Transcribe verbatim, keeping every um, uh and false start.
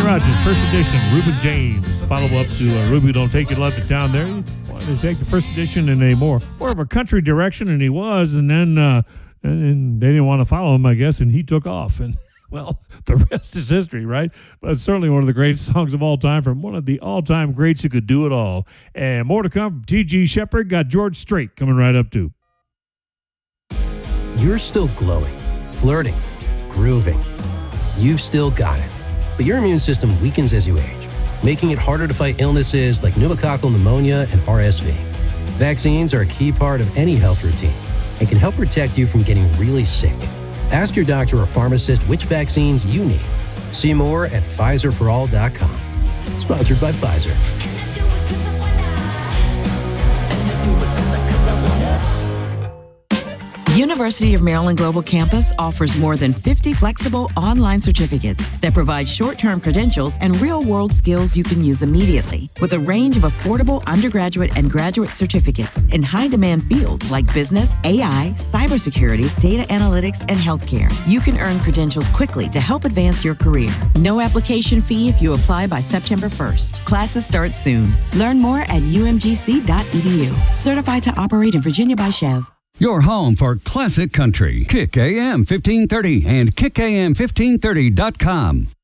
Rogers, first edition, Reuben James. Follow up to uh, Ruby Don't Take Your Love to Town there. He wanted to take the first edition in a more, more of a country direction, and he was, and then uh, and, and they didn't want to follow him, I guess, and he took off. And, well, the rest is history, right? But it's certainly one of the greatest songs of all time from one of the all-time greats who could do it all. And more to come from T G Shepherd. Got George Strait coming right up, too. You're still glowing, flirting, grooving. You've still got it. But your immune system weakens as you age, making it harder to fight illnesses like pneumococcal pneumonia and R S V. Vaccines are a key part of any health routine and can help protect you from getting really sick. Ask your doctor or pharmacist which vaccines you need. See more at Pfizer for all dot com. Sponsored by Pfizer. University of Maryland Global Campus offers more than fifty flexible online certificates that provide short-term credentials and real-world skills you can use immediately, with a range of affordable undergraduate and graduate certificates in high-demand fields like business, A I, cybersecurity, data analytics, and healthcare. You can earn credentials quickly to help advance your career. No application fee if you apply by September first. Classes start soon. Learn more at u m g c dot e d u. Certified to operate in Virginia by Chev. Your home for classic country. Kick A M fifteen thirty and kick A M fifteen thirty dot com.